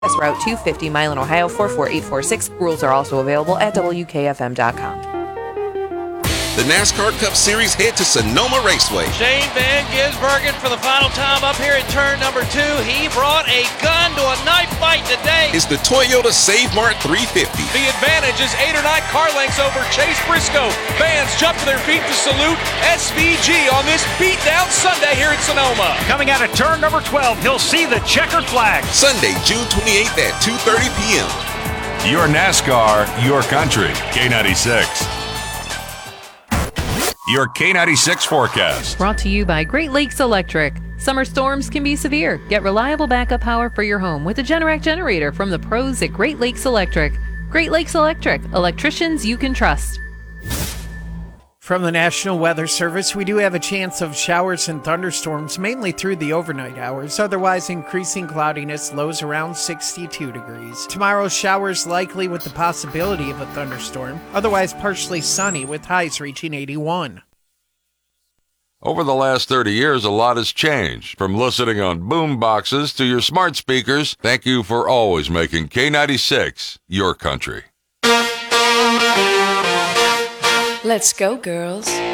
Route 250, Milan, Ohio 44846. Rules are also available at WKFM.com. The NASCAR Cup Series head to Sonoma Raceway. Shane Van Gisbergen for the final time up here at turn number 2. He brought a gun to a knife fight today. It's the Toyota Save Mart 350. The advantage is 8 or 9 car lengths over Chase Briscoe. Fans jump to their feet to salute SVG on this beatdown Sunday here at Sonoma. Coming out of turn number 12, he'll see the checkered flag. Sunday, June 28th at 2:30 p.m. Your NASCAR, your country. K96. Your K96 forecast. Brought to you by Great Lakes Electric. Summer storms can be severe. Get reliable backup power for your home with a Generac generator from the pros at Great Lakes Electric. Great Lakes Electric. Electricians you can trust. From the National Weather Service, we do have a chance of showers and thunderstorms, mainly through the overnight hours. Otherwise, increasing cloudiness, lows around 62 degrees. Tomorrow, showers likely with the possibility of a thunderstorm. Otherwise, partially sunny with highs reaching 81. Over the last 30 years, a lot has changed. From listening on boom boxes to your smart speakers, thank you for always making K96 your country. Let's go, girls.